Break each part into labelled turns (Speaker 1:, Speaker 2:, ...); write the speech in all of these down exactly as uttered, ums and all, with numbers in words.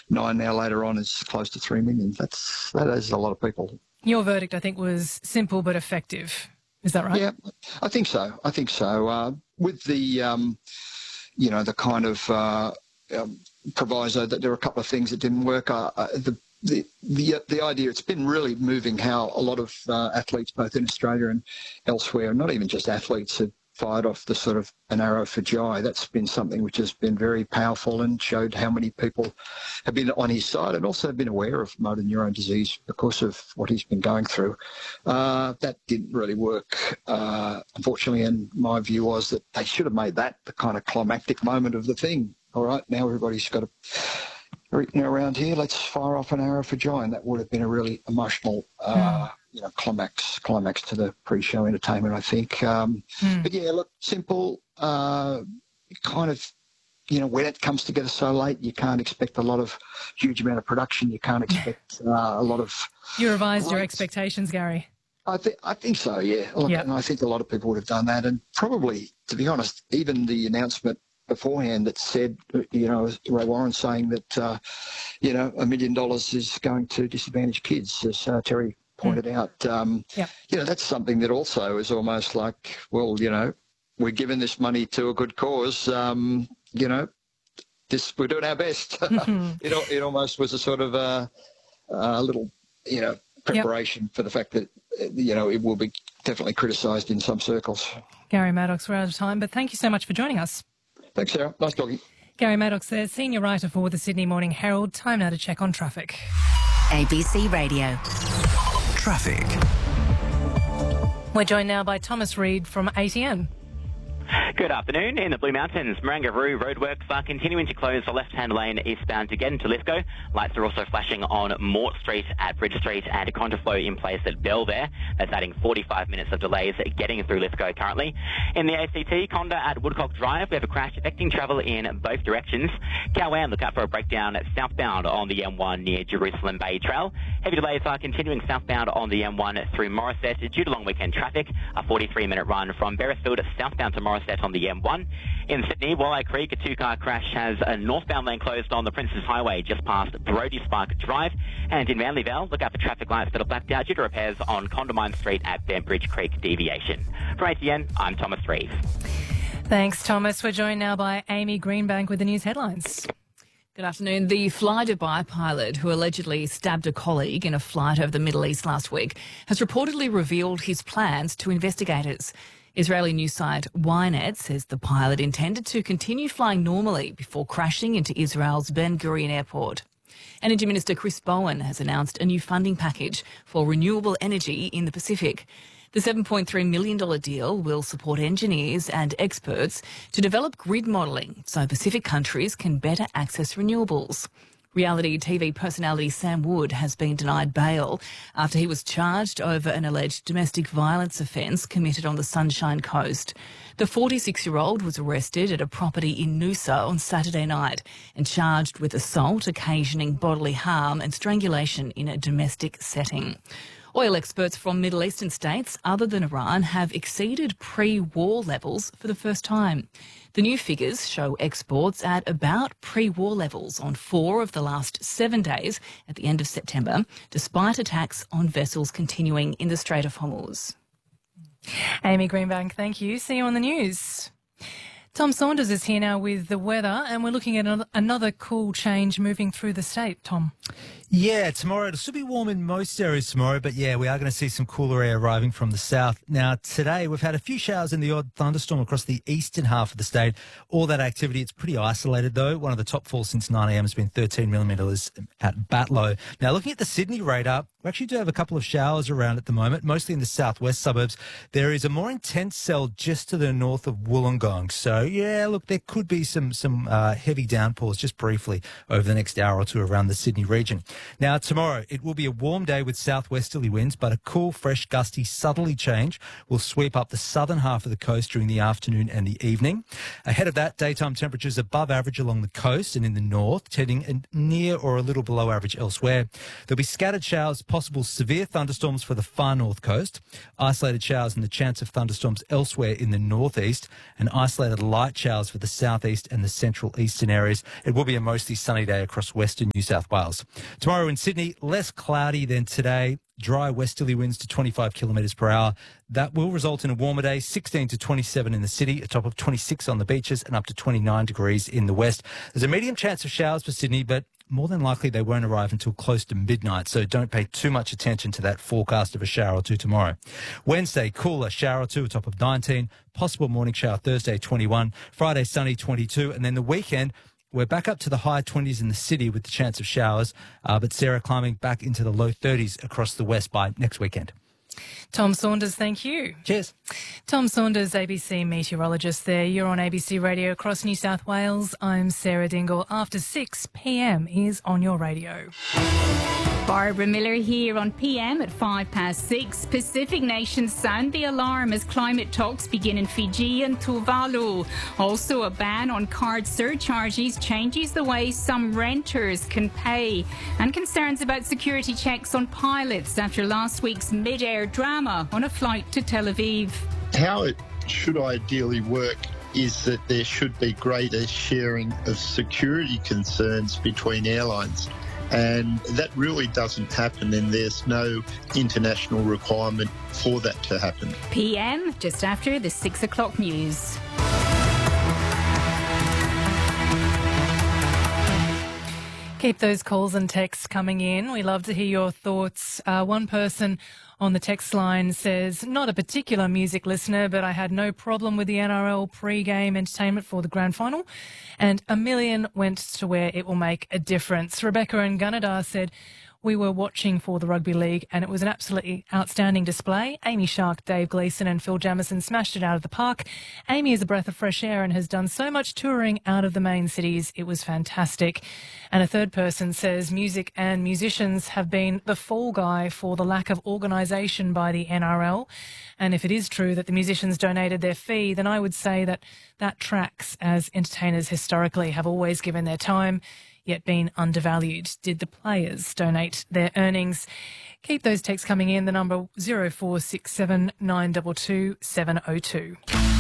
Speaker 1: nine now later on is close to three million. That's, that is a lot of people.
Speaker 2: Your verdict, I think, was simple but effective. Is that right?
Speaker 1: Yeah, I think so. I think so. Uh, with the, um, you know, the kind of uh, um, proviso that there were a couple of things that didn't work. Uh, uh, the, the the the idea, it's been really moving how a lot of uh, athletes, both in Australia and elsewhere, not even just athletes, have fired off the sort of an arrow for Jai. That's been something which has been very powerful and showed how many people have been on his side and also been aware of motor neurone disease because of what he's been going through. Uh, that didn't really work, uh, unfortunately, and my view was that they should have made that the kind of climactic moment of the thing. All right, now everybody's got to, you know, around here, let's fire off an arrow for Jai, and that would have been a really emotional uh, mm. you know, climax climax to the pre-show entertainment, I think. Um, mm. But yeah, look, simple, uh, kind of, you know, when it comes together so late, you can't expect a lot of huge amount of production. You can't expect uh, a lot of...
Speaker 2: You revised lights. Your expectations, Gary.
Speaker 1: I think I think so, yeah. Look, yep. And I think a lot of people would have done that, and probably, to be honest, even the announcement beforehand that said, you know, Ray Warren saying that, uh, you know, a million dollars is going to disadvantaged kids, as uh, Terry pointed mm. out. Um, yeah. You know, that's something that also is almost like, well, you know, we're giving this money to a good cause. Um, you know, this we're doing our best. Mm-hmm. it, it almost was a sort of a, a little, you know, preparation yep. for the fact that, you know, it will be definitely criticised in some circles.
Speaker 2: Gary Maddox, we're out of time, but thank you so much for joining us.
Speaker 1: Thanks, Sarah. Nice talking.
Speaker 2: Gary Maddox there, senior writer for the Sydney Morning Herald. Time now to check on traffic.
Speaker 3: A B C Radio.
Speaker 4: Traffic.
Speaker 2: We're joined now by Thomas Reid from A T N.
Speaker 5: Good afternoon. In the Blue Mountains, Marangaroo roadworks are continuing to close the left-hand lane eastbound to get into Lithgow. Lights are also flashing on Mort Street at Bridge Street and contraflow in place at Bell there. That's adding forty-five minutes of delays getting through Lithgow currently. In the A C T, Conda at Woodcock Drive, we have a crash affecting travel in both directions. Cowan, look out for a breakdown southbound on the M one near Jerusalem Bay Trail. Heavy delays are continuing southbound on the M one through Morisset due to long weekend traffic. A forty-three minute run from Beresfield southbound to Morisset on the M one. In Sydney, Walleye Creek, a two-car crash has a northbound lane closed on the Princes Highway just past Brodie Spark Drive. And in Manly Vale, look out for traffic lights that are blacked out due to repairs on Condamine Street at Bembridge Creek deviation. From A T N, I'm Thomas Reeve.
Speaker 2: Thanks, Thomas. We're joined now by Amy Greenbank with the news headlines.
Speaker 6: Good afternoon. The Fly Dubai pilot who allegedly stabbed a colleague in a flight over the Middle East last week has reportedly revealed his plans to investigators. Israeli news site Ynet says the pilot intended to continue flying normally before crashing into Israel's Ben Gurion airport. Energy Minister Chris Bowen has announced a new funding package for renewable energy in the Pacific. The seven point three million dollars deal will support engineers and experts to develop grid modelling so Pacific countries can better access renewables. Reality T V personality Sam Wood has been denied bail after he was charged over an alleged domestic violence offence committed on the Sunshine Coast. The forty-six-year-old was arrested at a property in Noosa on Saturday night and charged with assault occasioning bodily harm and strangulation in a domestic setting. Oil experts from Middle Eastern states other than Iran have exceeded pre-war levels for the first time. The new figures show exports at about pre-war levels on four of the last seven days at the end of September, despite attacks on vessels continuing in the Strait of Hormuz.
Speaker 2: Amy Greenbank, thank you. See you on the news. Tom Saunders is here now with the weather, and we're looking at another cool change moving through the state, Tom.
Speaker 7: Yeah, tomorrow it'll still be warm in most areas tomorrow, but yeah, we are going to see some cooler air arriving from the south. Now, today we've had a few showers and the odd thunderstorm across the eastern half of the state. All that activity, it's pretty isolated though. One of the top falls since nine a m has been thirteen millimetres at Batlow. Now, looking at the Sydney radar, we actually do have a couple of showers around at the moment, mostly in the southwest suburbs. There is a more intense cell just to the north of Wollongong. So, yeah, look, there could be some, some uh, heavy downpours just briefly over the next hour or two around the Sydney region. Now, tomorrow, it will be a warm day with southwesterly winds, but a cool, fresh, gusty southerly change will sweep up the southern half of the coast during the afternoon and the evening. Ahead of that, daytime temperatures above average along the coast and in the north, tending near or a little below average elsewhere. There'll be scattered showers, possible severe thunderstorms for the far north coast, isolated showers and the chance of thunderstorms elsewhere in the northeast, and isolated light showers for the southeast and the central eastern areas. It will be a mostly sunny day across western New South Wales. Tomorrow in Sydney, less cloudy than today. Dry westerly winds to twenty-five kilometres per hour. That will result in a warmer day, sixteen to twenty-seven in the city, a top of twenty-six on the beaches and up to twenty-nine degrees in the west. There's a medium chance of showers for Sydney, but more than likely they won't arrive until close to midnight, so don't pay too much attention to that forecast of a shower or two tomorrow. Wednesday, cooler, shower or two, a top of nineteen. Possible morning shower Thursday, twenty-one. Friday, sunny, twenty-two. And then the weekend, we're back up to the high twenties in the city with the chance of showers, uh, but Sarah climbing back into the low thirties across the west by next weekend.
Speaker 2: Tom Saunders, thank you.
Speaker 7: Cheers.
Speaker 2: Tom Saunders, A B C meteorologist there. You're on A B C Radio across New South Wales. I'm Sarah Dingle. After six p.m. is On Your Radio.
Speaker 8: Barbara Miller here on P M at five past six. Pacific nations sound the alarm as climate talks begin in Fiji and Tuvalu. Also, a ban on card surcharges changes the way some renters can pay. And concerns about security checks on pilots after last week's mid-air drama on a flight to Tel Aviv.
Speaker 9: How it should ideally work is that there should be greater sharing of security concerns between airlines. And that really doesn't happen, and there's no international requirement for that to happen.
Speaker 8: P M, just after the six o'clock news.
Speaker 2: Keep those calls and texts coming in. We love to hear your thoughts. Uh, one person on the text line says, not a particular music listener, but I had no problem with the N R L pre-game entertainment for the grand final, and a million went to where it will make a difference. Rebecca in Gunnedah said, we were watching for the rugby league and it was an absolutely outstanding display. Amy Shark, Dave Gleeson and Phil Jamieson smashed it out of the park. Amy is a breath of fresh air and has done so much touring out of the main cities. It was fantastic. And a third person says music and musicians have been the fall guy for the lack of organisation by the N R L. And if it is true that the musicians donated their fee, then I would say that that tracks, as entertainers historically have always given their time, yet been undervalued. Did the players donate their earnings? Keep those texts coming in. The number zero four six seven nine two two seven zero two.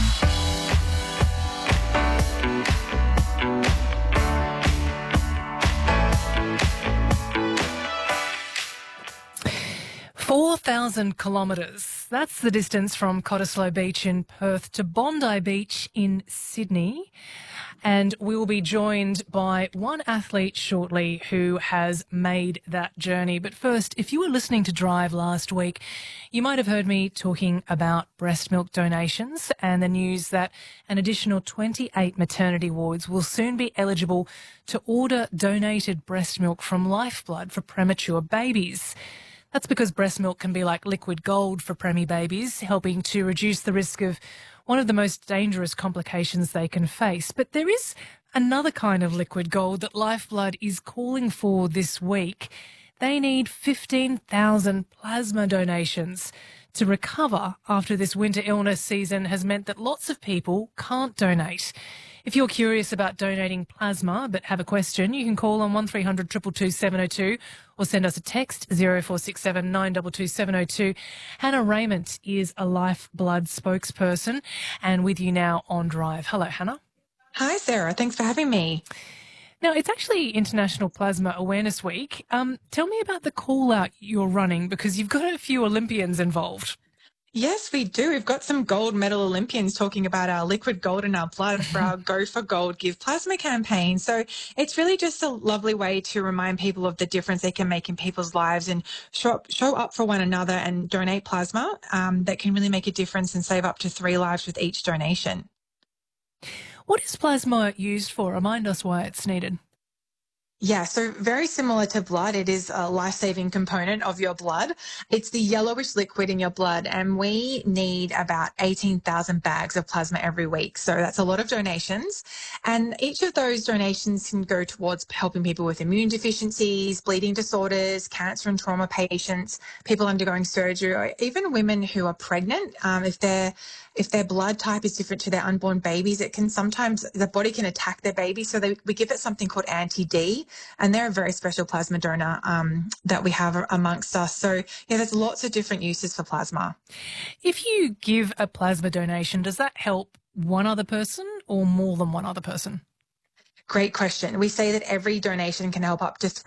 Speaker 2: four thousand kilometres. That's the distance from Cottesloe Beach in Perth to Bondi Beach in Sydney. And we will be joined by one athlete shortly who has made that journey. But first, if you were listening to Drive last week, you might have heard me talking about breast milk donations and the news that an additional twenty-eight maternity wards will soon be eligible to order donated breast milk from Lifeblood for premature babies. That's because breast milk can be like liquid gold for preemie babies, helping to reduce the risk of one of the most dangerous complications they can face. But there is another kind of liquid gold that Lifeblood is calling for this week. They need fifteen thousand plasma donations to recover after this winter illness season has meant that lots of people can't donate. If you're curious about donating plasma but have a question, you can call on one three hundred two two two seven oh two or send us a text zero four six seven nine two two seven oh two. Hannah Raymond is a Lifeblood spokesperson and with you now on Drive. Hello, Hannah.
Speaker 10: Hi, Sarah. Thanks for having me.
Speaker 2: Now, it's actually International Plasma Awareness Week. Um, tell me about the call-out you're running because you've got a few Olympians involved.
Speaker 10: Yes, we do. We've got some gold medal Olympians talking about our liquid gold in our blood for our Go for Gold Give Plasma campaign. So it's really just a lovely way to remind people of the difference they can make in people's lives and show up, show up for one another and donate plasma um, that can really make a difference and save up to three lives with each donation.
Speaker 2: What is plasma used for? Remind us why it's needed.
Speaker 10: Yeah, so very similar to blood, it is a life-saving component of your blood. It's the yellowish liquid in your blood, and we need about eighteen thousand bags of plasma every week. So that's a lot of donations. And each of those donations can go towards helping people with immune deficiencies, bleeding disorders, cancer and trauma patients, people undergoing surgery, or even women who are pregnant. Um, if they're If their blood type is different to their unborn babies, it can sometimes, the body can attack their baby. So they, we give it something called anti-D, and they're a very special plasma donor um, that we have amongst us. So, yeah, there's lots of different uses for plasma.
Speaker 2: If you give a plasma donation, does that help one other person or more than one other person?
Speaker 10: Great question. We say that every donation can help up to